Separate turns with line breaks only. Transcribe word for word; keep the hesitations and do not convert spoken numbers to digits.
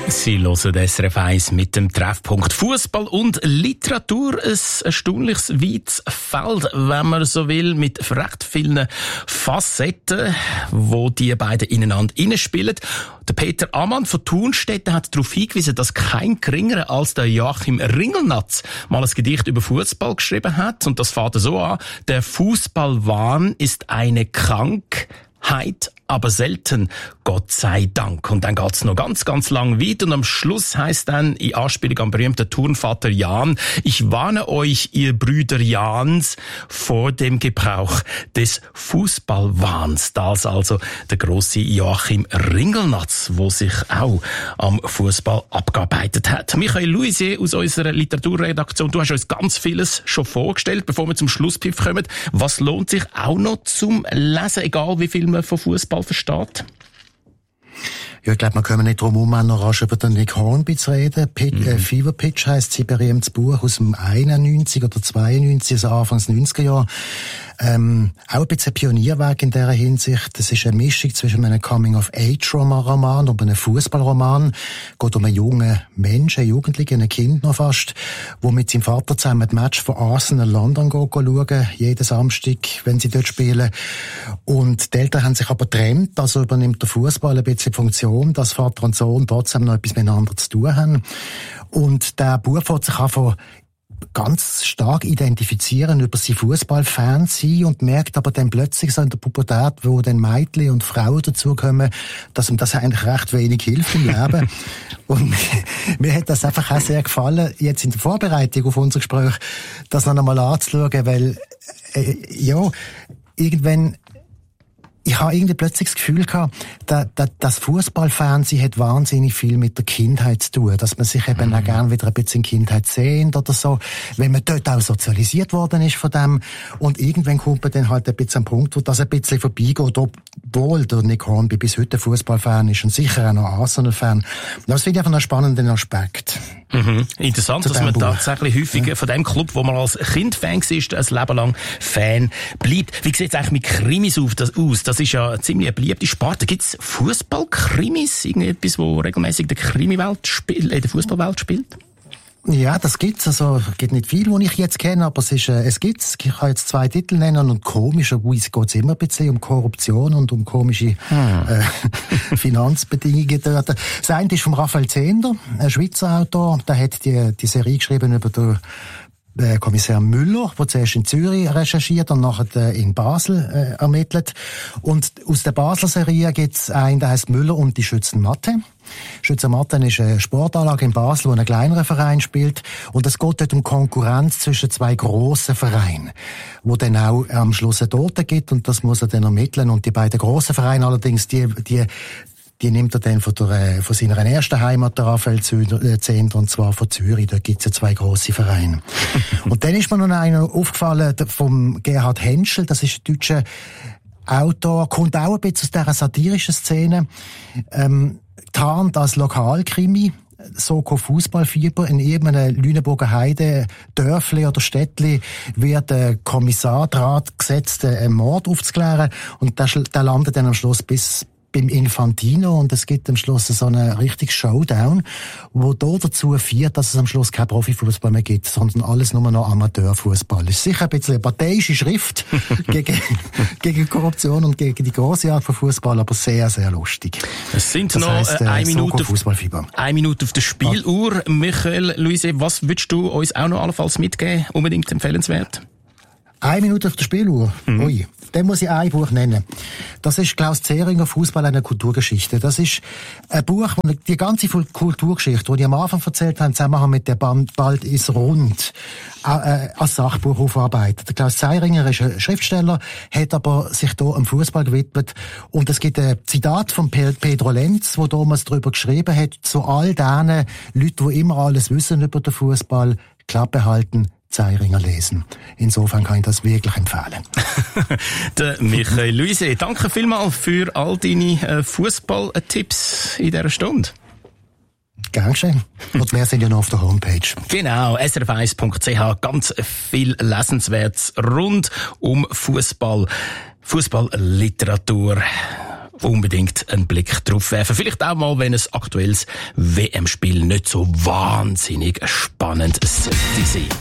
Sie hören S R F eins mit dem Treffpunkt Fußball und Literatur. Ein erstaunliches weites Feld, wenn man so will, mit recht vielen Facetten, wo die beiden ineinander hineinspielen. Der Peter Ammann von Thunstetten hat darauf hingewiesen, dass kein geringerer als der Joachim Ringelnatz mal ein Gedicht über Fußball geschrieben hat. Und das fängt so an: Der Fußballwahn ist eine Krankheit, aber selten, Gott sei Dank. Und dann geht's noch ganz, ganz lang weiter. Und am Schluss heisst dann, in Anspielung am berühmten Turnvater Jan: Ich warne euch, ihr Brüder Jans, vor dem Gebrauch des Fußballwahns. Das also der grosse Joachim Ringelnatz, wo sich auch am Fußball abgearbeitet hat. Michael Louisier aus unserer Literaturredaktion, du hast uns ganz vieles schon vorgestellt, bevor wir zum Schlusspfiff kommen. Was lohnt sich auch noch zum Lesen, egal wie viel man von Fußball versteht?
Ja, ich glaube, wir können nicht drum herum, noch rasch über den Nick Hornby zu reden. Pit, mhm. äh, Fever Pitch heisst sein berühmtes Buch aus dem einundneunzig oder zweiundneunzig, also Anfangs neunziger Jahre. Ähm, auch ein bisschen ein Pionierwerk in dieser Hinsicht. Das ist eine Mischung zwischen einem Coming-of-Age-Roman und einem Fußballroman. Es geht um einen jungen Menschen, einen Jugendlichen, ein Kind noch fast, der mit seinem Vater zusammen das Match von Arsenal London schauen, jeden Samstag, wenn sie dort spielen. Und die Eltern haben sich aber getrennt, also übernimmt der Fußball ein bisschen die Funktion, dass Vater und Sohn trotzdem noch etwas miteinander zu tun haben. Und der Bub fängt sich einfach ganz stark identifizieren über seine Fußballfan sein und merkt aber dann plötzlich so in der Pubertät, wo dann Mädchen und Frauen dazukommen, dass ihm das eigentlich recht wenig hilft im Leben. Und mir, mir hat das einfach auch sehr gefallen, jetzt in der Vorbereitung auf unser Gespräch, das noch einmal anzuschauen, weil, äh, ja, irgendwann, ich habe irgendwie plötzlich das Gefühl gehabt, dass, dass das Fußballfernsehen hat wahnsinnig viel mit der Kindheit zu tun, dass man sich eben mhm. auch gerne wieder ein bisschen Kindheit sehnt oder so, wenn man dort auch sozialisiert worden ist von dem. Und irgendwann kommt man dann halt ein bisschen am Punkt, wo das ein bisschen vorbeigeht, obwohl der Nick Hornby bis heute Fußballfan ist und sicher auch noch Arsenal-Fan. Das finde ich einfach einen spannenden Aspekt.
Mhm. Interessant, dass man
Buch.
tatsächlich häufig ja. von dem Club, wo man als Kind Fan war, ein Leben lang Fan bleibt. Wie sieht es eigentlich mit Krimis aus? Das ist ja eine ziemlich beliebte Sparte. Gibt es Fußball-Krimis? Irgendetwas, wo regelmäßig in der Krimiwelt spielt, in der Fußballwelt spielt?
Ja, das gibt's. Also, es gibt nicht viel, was ich jetzt kenne, aber es ist, äh, es gibt's. Ich kann jetzt zwei Titel nennen und komischerweise geht's immer ein bisschen um Korruption und um komische, hm. äh, Finanzbedingungen dort. Das eine ist vom Raphael Zehnder, ein Schweizer Autor. Der hat die, die Serie geschrieben über den äh, Kommissar Müller, der zuerst in Zürich recherchiert und nachher in Basel äh, ermittelt. Und aus der Basler Serie gibt's einen, der heißt Müller und die Schützenmatte. Schützenmatten ist eine Sportanlage in Basel, wo ein kleinerer Verein spielt. Und es geht dort um Konkurrenz zwischen zwei grossen Vereinen, wo dann auch am Schluss eine Tote gibt. Und das muss er dann ermitteln. Und die beiden grossen Vereine allerdings, die, die, die nimmt er dann von, der, von seiner ersten Heimat, der Raphael Zehnder, und zwar von Zürich. Da gibt es ja zwei grosse Vereine. Und dann ist mir noch einer aufgefallen, vom Gerhard Henschel. Das ist ein deutscher Autor, kommt auch ein bisschen aus dieser satirischen Szene. Ähm, tarnt als Lokalkrimi, Soko Fußballfieber. In irgendeinem Lüneburger Heide, Dörfli oder Städtli wird der Kommissar Draht gesetzt, einen Mord aufzuklären. Und der, der landet dann am Schluss bis beim Infantino und es gibt am Schluss so einen richtigen Showdown, wo da dazu führt, dass es am Schluss kein Profifußball mehr gibt, sondern alles nur noch Amateurfußball. Das ist sicher ein bisschen eine parteiische Schrift gegen, gegen Korruption und gegen die grosse Art von Fußball, aber sehr, sehr lustig.
Es sind
das
noch
heisst, äh,
eine, Minute
auf,
eine Minute auf der Spieluhr. Ja. Michael Louisier, was würdest du uns auch noch allenfalls mitgeben? Unbedingt empfehlenswert?
Eine Minute auf der Spieluhr? Mhm. Ui. Dann muss ich ein Buch nennen. Das ist Klaus Zehringer, Fußball eine Kulturgeschichte. Das ist ein Buch, wo die ganze Kulturgeschichte, die ich am Anfang erzählt habe, zusammen mit der Band Bald ist rund, äh, als Sachbuch aufarbeitet. Der Klaus Zehringer ist ein Schriftsteller, hat aber sich hier am Fußball gewidmet. Und es gibt ein Zitat von Pedro Lenz, wo damals darüber geschrieben hat, zu all diesen Leuten, die immer alles wissen über den Fußball, Klappe halten, Zehringer lesen. Insofern kann ich das wirklich empfehlen.
Der Michael Louisier, danke vielmals für all deine äh, Fußball-Tipps in dieser Stunde.
Gern geschehen. Und mehr sind ja noch auf der Homepage.
Genau, s r f eins punkt c h. Ganz viel Lesenswertes rund um Fußball, Fußballliteratur. unbedingt einen Blick drauf werfen. Vielleicht auch mal, wenn ein aktuelles W M-Spiel nicht so wahnsinnig spannend sollte sein.